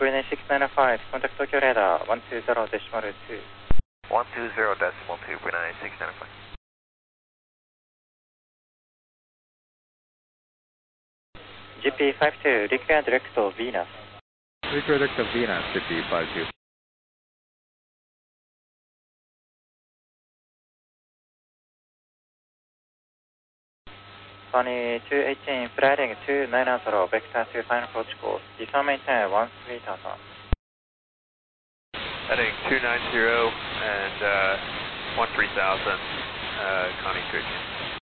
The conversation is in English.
Brunei 695, contact Tokyo radar 120.2. 120.2, Brunei 695. GP52, require direct to Venus. Require direct to Venus, GP52. Sunny 218, flying 290, vector to final approach course. Descent maintain 13,000. Heading 290 and 13,000, Connie 218.